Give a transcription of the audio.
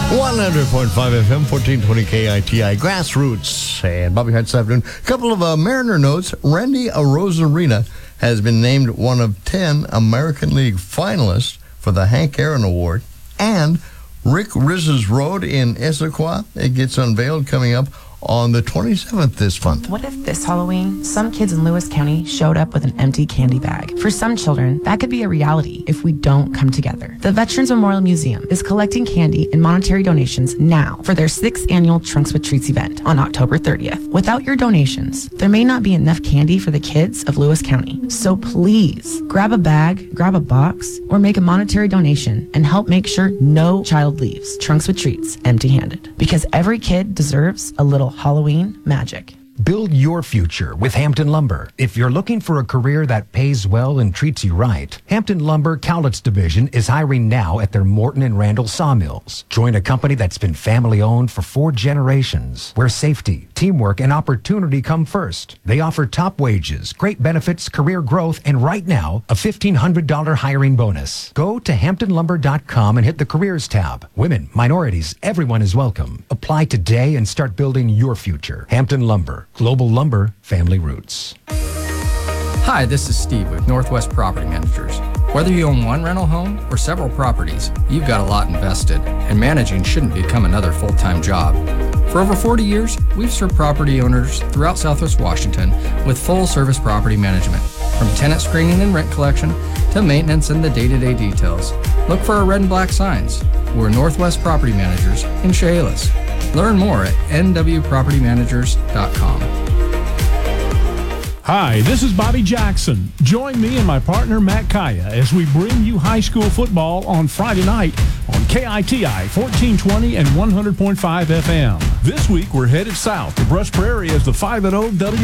100.5 FM, 1420 KITI, Grassroots, and Bobby Hart this afternoon. A couple of Mariner notes. Randy Arozarena has been named one of 10 American League finalists for the Hank Aaron Award. And Rick Rizz's Road in Issaquah, it gets unveiled coming up on the 27th this month. What if this Halloween, some kids in Lewis County showed up with an empty candy bag? For some children, that could be a reality if we don't come together. The Veterans Memorial Museum is collecting candy and monetary donations now for their 6th annual Trunks with Treats event on October 30th. Without your donations, there may not be enough candy for the kids of Lewis County. So please, grab a bag, grab a box, or make a monetary donation and help make sure no child leaves Trunks with Treats empty-handed. Because every kid deserves a little Halloween magic. Build your future with Hampton Lumber. If you're looking for a career that pays well and treats you right, Hampton Lumber Cowlitz Division is hiring now at their Morton and Randall sawmills. Join a company that's been family-owned for 4 generations, where safety, teamwork, and opportunity come first. They offer top wages, great benefits, career growth, and right now, a $1,500 hiring bonus. Go to HamptonLumber.com and hit the Careers tab. Women, minorities, everyone is welcome. Apply today and start building your future. Hampton Lumber. Global Lumber, family roots. Hi, this is Steve with Northwest Property Managers. Whether you own one rental home or several properties, you've got a lot invested, and managing shouldn't become another full-time job. For over 40 years, we've served property owners throughout Southwest Washington with full-service property management, from tenant screening and rent collection to maintenance and the day-to-day details. Look for our red and black signs. We're Northwest Property Managers in Chehalis. Learn more at nwpropertymanagers.com. Hi, this is Bobby Jackson. Join me and my partner Matt Kaya as we bring you high school football on Friday night on KITI 1420 and 100.5 FM. This week we're headed south to Brush Prairie as the 5-0 W.